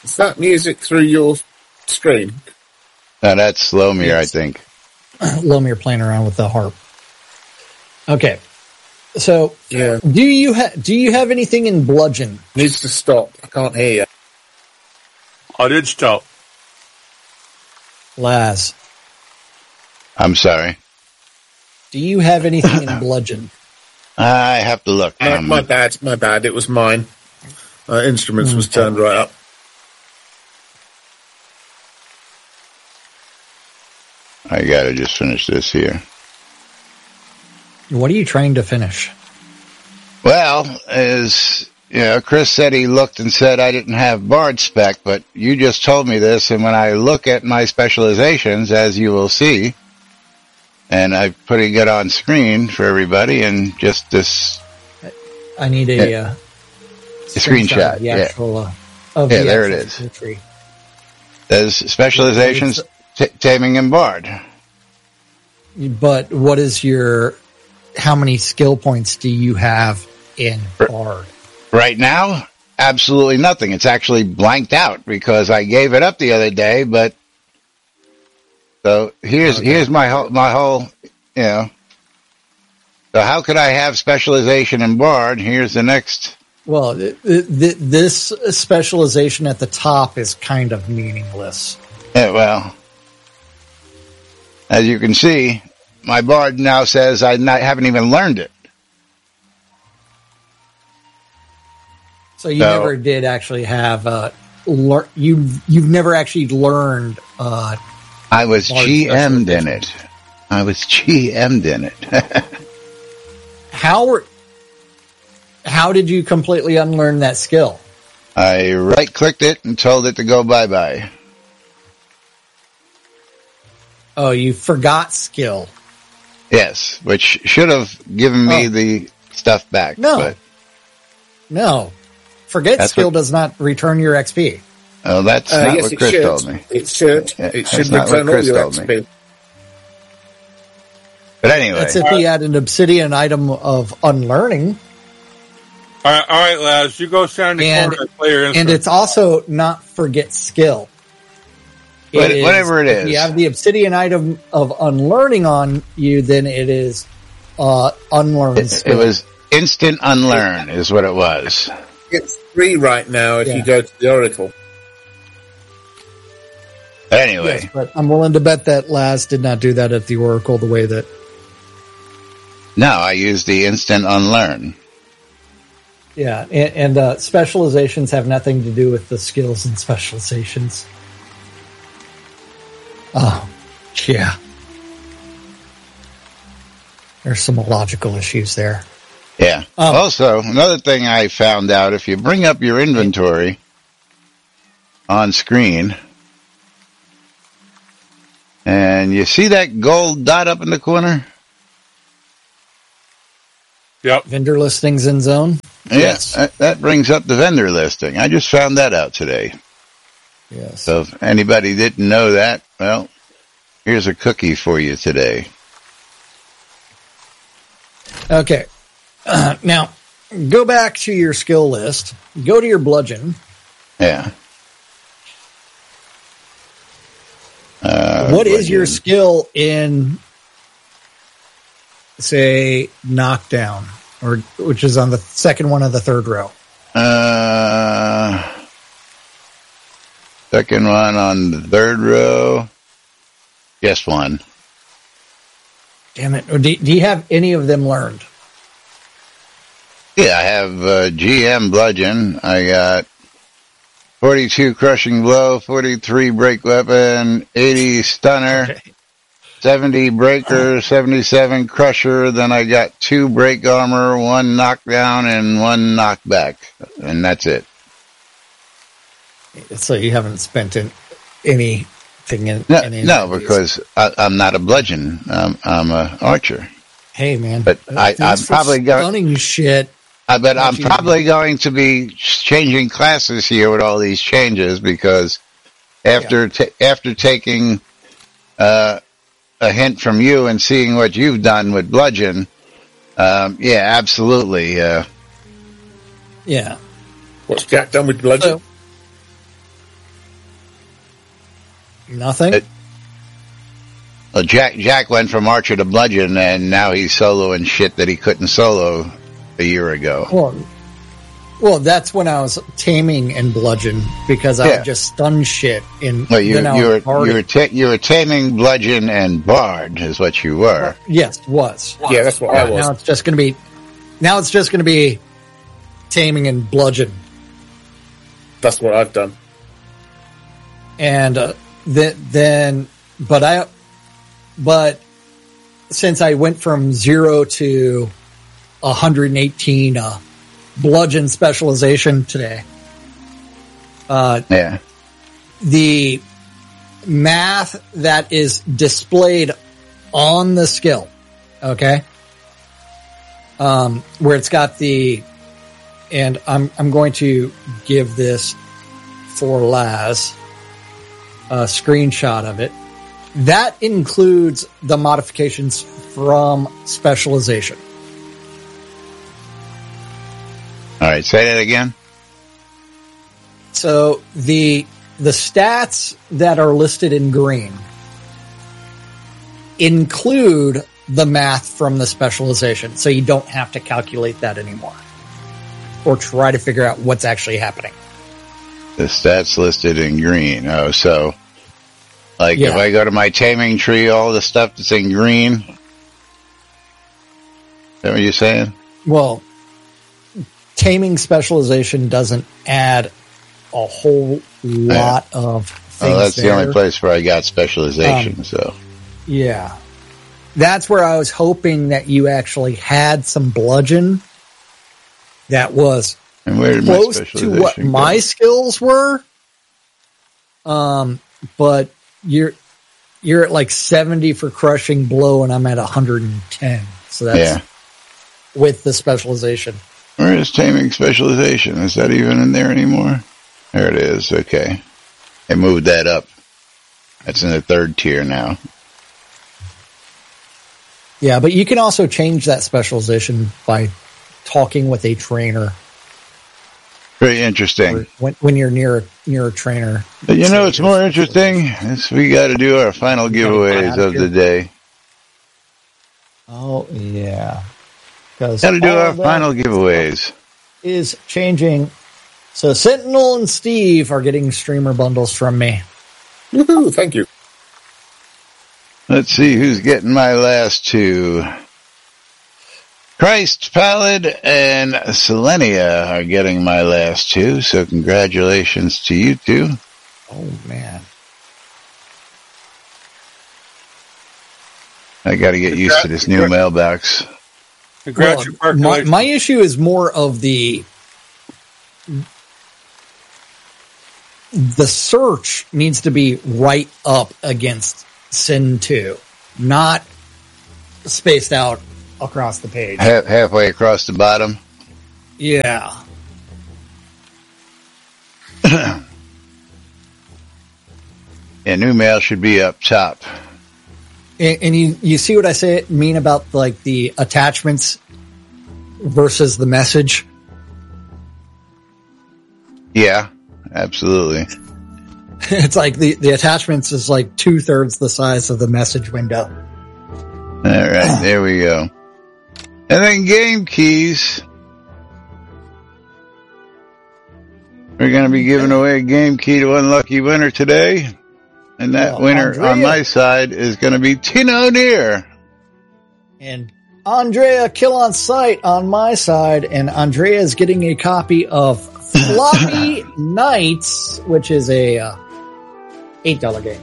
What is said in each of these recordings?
Is that music through your screen? No, that's Lomir, Yes. I think. Lomir playing around with the harp. Okay. So, Yeah. do you have anything in bludgeon? Needs to stop. I can't hear you. I did stop. Laz, I'm sorry. do you have anything in bludgeon? I have to look. My bad. My bad. It was mine. Instruments was turned right up. I gotta just finish this here. What are you trying to finish? Well, as you know, Chris said he looked and said I didn't have Bard spec, but you just told me this, and when I look at my specializations, as you will see, and I'm putting it on screen for everybody, and just this I need a screenshot. Of the Yeah, actual, of Yeah, the there it actual is. skill tree. There's specializations, taming and Bard. But what is how many skill points do you have in Bard? Right now, absolutely nothing. It's actually blanked out because I gave it up the other day. But so here's my whole, you know. So how could I have specialization in Bard? Here's the next. Well, this specialization at the top is kind of meaningless. Yeah, well, as you can see, my Bard now says I haven't even learned it. So you never did actually have you've never actually learned. I was Bard GM'd in it. I was GM'd in it. How did you completely unlearn that skill? I right-clicked it and told it to go bye-bye. Oh, you forgot skill. Yes, which should have given me the stuff back. No. But, No. Forget That's skill what- does not return your XP. oh, that's not Yes, what it Chris should. told me. It should. Yeah, It that's should not what return all Chris your told me. XP. But anyway, That's if he had an obsidian item of unlearning. All right, Laz, you go stand in the And- corner and play your And instrument. it's also not forget skill. Whatever it If is. you have the obsidian item of unlearning on you, then it is unlearn it skill. was instant unlearn is what it was. It's 3 right now if Yeah. you go to the Oracle. But anyway, Yes, but I'm willing to bet that Laz did not do that at the Oracle the way that. no, I used the instant unlearn. Yeah, and specializations have nothing to do with the skills and specializations. Oh, yeah. There's some logical issues there. Yeah. Also, another thing I found out, if you bring up your inventory on screen, and you see that gold dot up in the corner? Yep. Vendor listings in zone? Yes. That brings up the vendor listing. I just found that out today. Yes. So if anybody didn't know that, well, here's a cookie for you today. Okay. Now, go back to your skill list. Go to your bludgeon. Yeah. What is your skill in, say, knockdown, or which is on the second one of the third row? Second one on the third row. Just one. Damn it. Or do you have any of them learned? Yeah, I have GM bludgeon. I got 42 crushing blow, 43 break weapon, 80 stunner, Okay. 70 breaker, 77 crusher. Then I got 2 break armor, 1 knockdown, and 1 knockback, and that's it. So you haven't spent anything in No, any no, of these. because I'm not a bludgeon. I'm a archer. Hey, man. But I'm probably going. stunning shit. But I'm you- probably going to be changing classes here with all these changes because after taking a hint from you and seeing what you've done with bludgeon, yeah, absolutely. Yeah. What's Jack done with bludgeon? Nothing? Well, Jack went from archer to bludgeon, and now he's soloing shit that he couldn't solo a year ago. Well, that's when I was taming and bludgeon because I would just stun shit in. Well, you were taming, bludgeon, and bard is what you were. Yes, was. Yeah, that's what I was. Now it's just going to be taming and bludgeon. That's what I've done. And but since I went from 0 to 118 bludgeon specialization today, the math that is displayed on the skill, okay, where it's got and I'm going to give this for Laz a screenshot of it. That includes the modifications from specialization. All right, say that again. So the stats that are listed in green include the math from the specialization, so you don't have to calculate that anymore or try to figure out what's actually happening. The stats listed in green. Oh, so like if I go to my taming tree, all the stuff that's in green. Is that what you're saying? Well, taming specialization doesn't add a whole lot of things. Oh, that's there. the only place where I got specialization. Yeah. That's where I was hoping that you actually had some bludgeon that was close to what my skills were. But you're at like 70 for crushing blow and I'm at 110. So that's with the specialization. Where is taming specialization? Is that even in there anymore? There it is. Okay. I moved that up. That's in the 3rd tier now. Yeah, but you can also change that specialization by talking with a trainer. Very interesting. When you're near a trainer. But you know what's more interesting? Is we got to do our final giveaways of the day. Oh, yeah. Got to do our final giveaways. Is changing. So Sentinel and Steve are getting streamer bundles from me. Woohoo, thank you. Let's see who's getting my last two. Christ Pallid and Selenia are getting my last two, so congratulations to you two. Oh, man. I got to get used to this new mailbox. Congratulations. My issue is more of the search needs to be right up against Sin 2, not spaced out across the page. Halfway across the bottom? Yeah. New mail should be up top. And you see what I mean about like the attachments versus the message? Yeah, absolutely. It's like the attachments is like 2/3 the size of the message window. All right, there we go. And then game keys. We're going to be giving away a game key to Unlucky Winner today. And that winner Andrea, on my side is going to be Tina O'Near. And Andrea Kill on Sight on my side. And Andrea is getting a copy of Floppy Nights, which is a $8 game.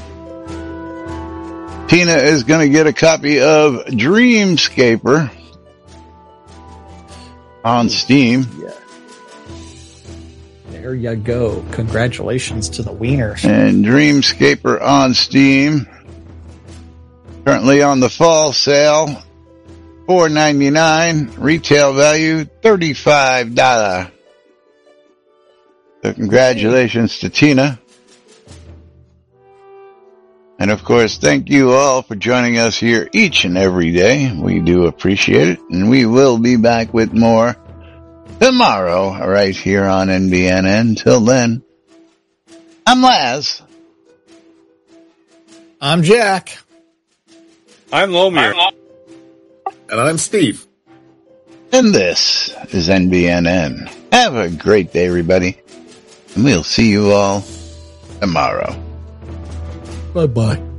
Tina is going to get a copy of Dreamscaper on Steam. Yeah. There you go. Congratulations to the wieners. And Dreamscaper on Steam. Currently on the fall sale. $4.99. Retail value $35. So congratulations to Tina. And of course, thank you all for joining us here each and every day. We do appreciate it. And we will be back with more tomorrow, right here on NBNN. Till then, I'm Laz. I'm Jack. I'm Lomir. And I'm Steve. And this is NBNN. Have a great day, everybody. And we'll see you all tomorrow. Bye-bye.